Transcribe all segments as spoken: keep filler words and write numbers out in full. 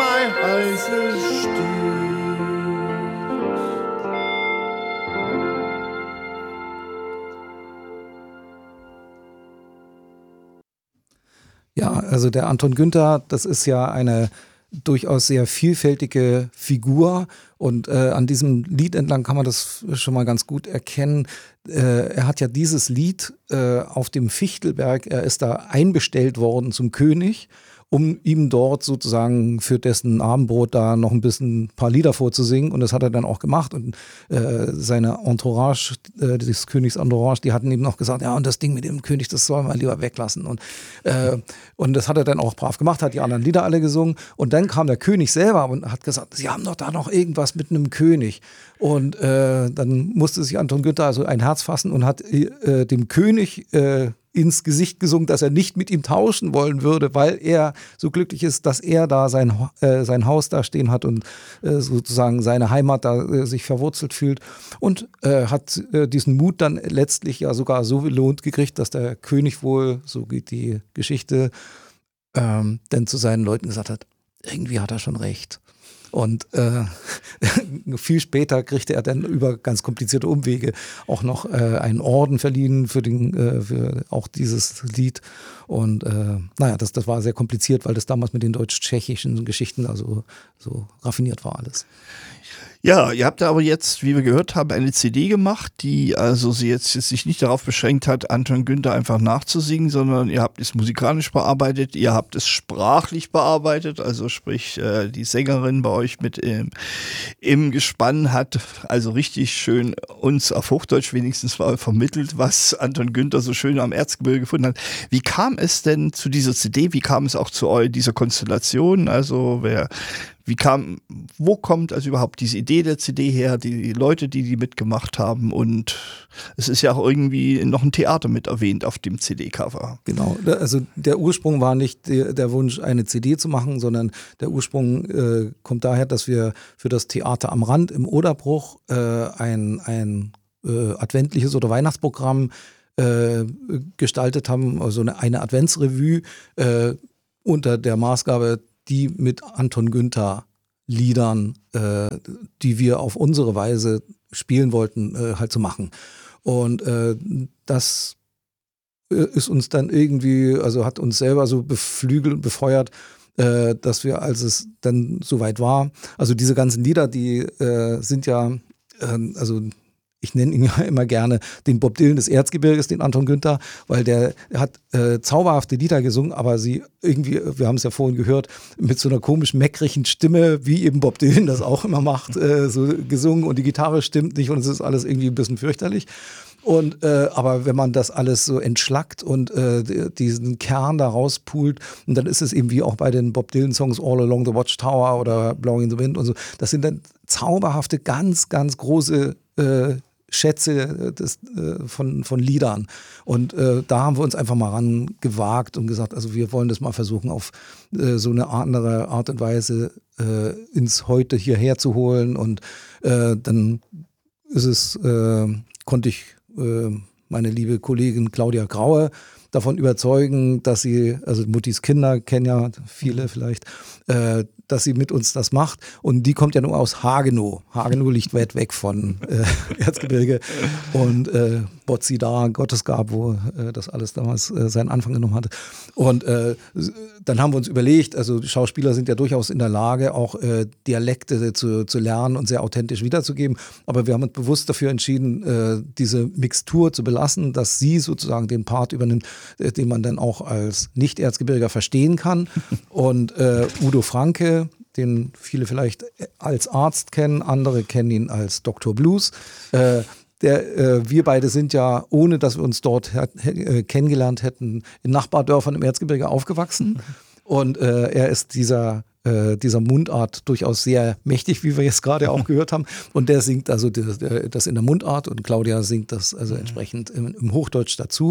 mein heißes Stück. Ja, also der Anton Günther, das ist ja eine durchaus sehr vielfältige Figur und äh, an diesem Lied entlang kann man das schon mal ganz gut erkennen. Äh, er hat ja dieses Lied äh, auf dem Fichtelberg, er ist da einbestellt worden zum König, um ihm dort sozusagen für dessen Abendbrot da noch ein bisschen ein paar Lieder vorzusingen. Und das hat er dann auch gemacht. Und äh, seine Entourage, äh, des Königs Entourage, die hatten ihm noch gesagt, ja, und das Ding mit dem König, das soll man lieber weglassen. Und, äh, und das hat er dann auch brav gemacht, hat die anderen Lieder alle gesungen. Und dann kam der König selber und hat gesagt, sie haben doch da noch irgendwas mit einem König. Und äh, dann musste sich Anton Günther also ein Herz fassen und hat äh, dem König äh, ins Gesicht gesungen, dass er nicht mit ihm tauschen wollen würde, weil er so glücklich ist, dass er da sein, äh, sein Haus da stehen hat und äh, sozusagen seine Heimat da äh, sich verwurzelt fühlt und äh, hat äh, diesen Mut dann letztlich ja sogar so belohnt gekriegt, dass der König wohl, so geht die Geschichte, ähm, dann zu seinen Leuten gesagt hat, irgendwie hat er schon recht. Und äh, viel später kriegte er dann über ganz komplizierte Umwege auch noch äh, einen Orden verliehen für, den, äh, für auch dieses Lied. Und äh, naja, das, das war sehr kompliziert, weil das damals mit den deutsch-tschechischen Geschichten also so raffiniert war alles. Ja, ihr habt aber jetzt, wie wir gehört haben, eine C D gemacht, die also sie jetzt, jetzt sich nicht darauf beschränkt hat, Anton Günther einfach nachzusingen, sondern ihr habt es musikalisch bearbeitet, ihr habt es sprachlich bearbeitet, also sprich äh, die Sängerin bei euch mit im, im Gespann hat also richtig schön uns auf Hochdeutsch wenigstens mal vermittelt, was Anton Günther so schön am Erzgebirge gefunden hat. Wie kam es denn zu dieser C D? Wie kam es auch zu eu- dieser Konstellation? Also wer Wie kam, wo kommt also überhaupt diese Idee der C D her, die Leute, die die mitgemacht haben, und es ist ja auch irgendwie noch ein Theater mit erwähnt auf dem C D-Cover. Genau, also der Ursprung war nicht der, der Wunsch, eine C D zu machen, sondern der Ursprung äh, kommt daher, dass wir für das Theater am Rand im Oderbruch äh, ein, ein äh, adventliches oder Weihnachtsprogramm äh, gestaltet haben, also eine, eine Adventsrevue äh, unter der Maßgabe, die mit Anton Günther Liedern, äh, die wir auf unsere Weise spielen wollten, äh, halt zu machen. Und äh, das äh, ist uns dann irgendwie, also hat uns selber so beflügelt und befeuert, äh, dass wir, als es dann soweit war, also diese ganzen Lieder, die äh, sind ja, äh, also ich nenne ihn ja immer gerne den Bob Dylan des Erzgebirges, den Anton Günther, weil der hat äh, zauberhafte Lieder gesungen, aber sie irgendwie, wir haben es ja vorhin gehört, mit so einer komisch meckrigen Stimme, wie eben Bob Dylan das auch immer macht, äh, so gesungen, und die Gitarre stimmt nicht und es ist alles irgendwie ein bisschen fürchterlich. Und äh, aber wenn man das alles so entschlackt und äh, diesen Kern da rauspult, und dann ist es eben wie auch bei den Bob Dylan Songs All Along the Watchtower oder Blowing in the Wind und so, das sind dann zauberhafte, ganz, ganz große äh, Schätze des, äh, von, von Liedern. Und äh, da haben wir uns einfach mal ran gewagt und gesagt, also wir wollen das mal versuchen, auf äh, so eine andere Art und Weise äh, ins Heute hierher zu holen. Und äh, dann ist es, äh, konnte ich äh, meine liebe Kollegin Claudia Graue davon überzeugen, dass sie, also Muttis Kinder kennen ja viele vielleicht, äh, dass sie mit uns das macht. Und die kommt ja nur aus Hagenow. Hagenow liegt weit weg von äh, Erzgebirge. Und äh, Bozidar, Gottesgab, wo äh, das alles damals äh, seinen Anfang genommen hatte. Und äh, dann haben wir uns überlegt, also Schauspieler sind ja durchaus in der Lage, auch äh, Dialekte zu, zu lernen und sehr authentisch wiederzugeben. Aber wir haben uns bewusst dafür entschieden, äh, diese Mixtur zu belassen, dass sie sozusagen den Part übernimmt, äh, den man dann auch als Nicht-Erzgebirger verstehen kann. Und äh, Udo Franke, den viele vielleicht als Arzt kennen, andere kennen ihn als Doktor Blues. Äh, der, äh, wir beide sind ja, ohne dass wir uns dort äh, kennengelernt hätten, in Nachbardörfern im Erzgebirge aufgewachsen. Und äh, er ist dieser, äh, dieser Mundart durchaus sehr mächtig, wie wir jetzt gerade auch gehört haben. Und der singt also das, das in der Mundart und Claudia singt das also entsprechend im, im Hochdeutsch dazu.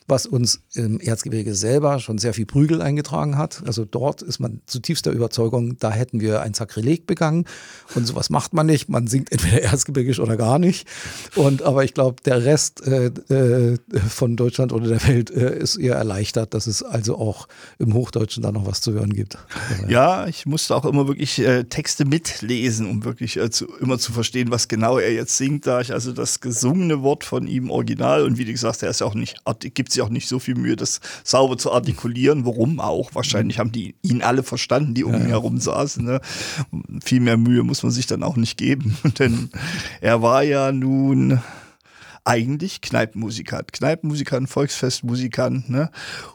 was uns im Erzgebirge selber schon sehr viel Prügel eingetragen hat. Also dort ist man zutiefst der Überzeugung, da hätten wir ein Sakrileg begangen und sowas macht man nicht. Man singt entweder erzgebirgisch oder gar nicht. Und aber ich glaube, der Rest äh, äh, von Deutschland oder der Welt äh, ist eher erleichtert, dass es also auch im Hochdeutschen da noch was zu hören gibt. Ja, ich musste auch immer wirklich äh, Texte mitlesen, um wirklich äh, zu, immer zu verstehen, was genau er jetzt singt, da ich also das gesungene Wort von ihm original und wie du gesagt hast, er ist ja auch nicht, gibt sich auch nicht so viel Mühe, das sauber zu artikulieren. Warum auch? Wahrscheinlich haben die ihn alle verstanden, die um ihn herum saßen. Ne? Viel mehr Mühe muss man sich dann auch nicht geben, denn er war ja nun eigentlich Kneipenmusikant, Kneipenmusikant, Volksfestmusikant, ne?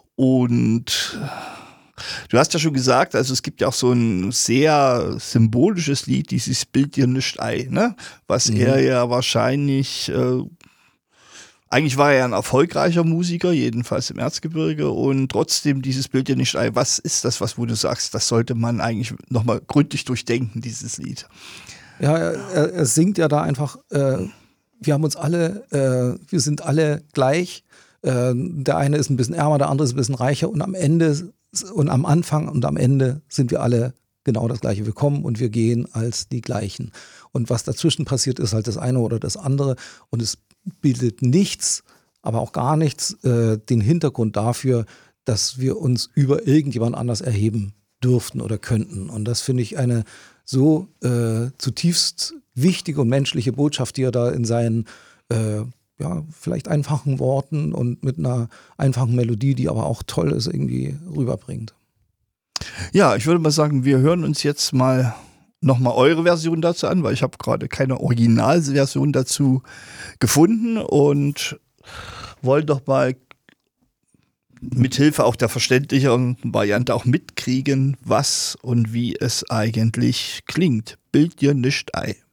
Und du hast ja schon gesagt, also es gibt ja auch so ein sehr symbolisches Lied, dieses Bild dir nicht ei, ne? Was mhm. er ja wahrscheinlich, äh, eigentlich war er ja ein erfolgreicher Musiker, jedenfalls im Erzgebirge, und trotzdem dieses Bild dir nicht ei. Was ist das, was wo du sagst, das sollte man eigentlich nochmal gründlich durchdenken, dieses Lied? Ja, er, er singt ja da einfach, äh, wir haben uns alle, äh, wir sind alle gleich. Äh, der eine ist ein bisschen ärmer, der andere ist ein bisschen reicher und am Ende und am Anfang und am Ende sind wir alle genau das Gleiche. Wir kommen und wir gehen als die Gleichen. Und was dazwischen passiert, ist halt das eine oder das andere. Und es bildet nichts, aber auch gar nichts, äh, den Hintergrund dafür, dass wir uns über irgendjemand anders erheben dürften oder könnten. Und das finde ich eine so äh, zutiefst wichtige und menschliche Botschaft, die er da in seinen äh, ja, vielleicht einfachen Worten und mit einer einfachen Melodie, die aber auch toll ist, irgendwie rüberbringt. Ja, ich würde mal sagen, wir hören uns jetzt mal nochmal eure Version dazu an, weil ich habe gerade keine Originalversion dazu gefunden und wollen doch mal mithilfe auch der verständlicheren Variante auch mitkriegen, was und wie es eigentlich klingt. Bild dir nicht ei.